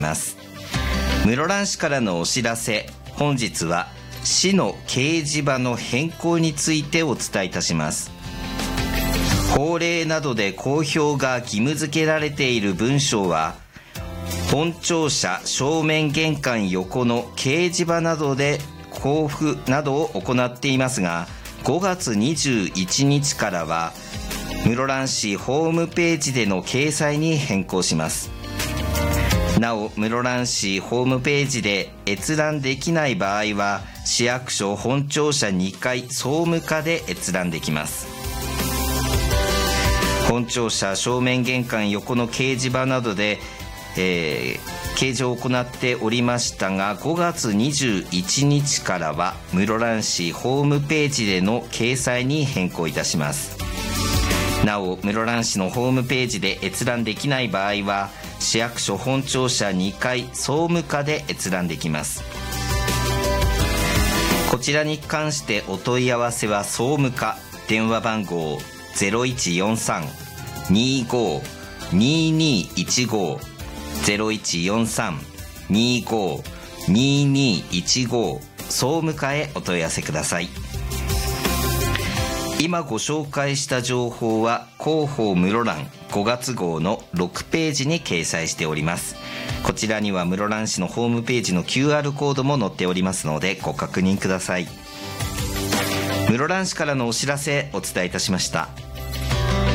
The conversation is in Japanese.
ます。室蘭市からのお知らせ。本日は市の掲示板の変更についてお伝えいたします。法令などで公表が義務付けられている文書は、本庁舎正面玄関横の掲示板などで交付などを行っていますが、5月21日からは室蘭市ホームページでの掲載に変更します。なお、室蘭市ホームページで閲覧できない場合は、市役所本庁舎2階総務課で閲覧できます。本庁舎正面玄関横の掲示板などで、掲示を行っておりましたが、5月21日からは室蘭市ホームページでの掲載に変更いたします。なお、室蘭市のホームページで閲覧できない場合は、市役所本庁舎2階総務課で閲覧できます。こちらに関してお問い合わせは総務課、電話番号 0143-25-2215 0143-25-2215 総務課へお問い合わせください。今ご紹介した情報は広報室蘭5月号の6ページに掲載しております。こちらには室蘭市のホームページの QR コードも載っておりますのでご確認ください。室蘭市からのお知らせお伝えいたしました。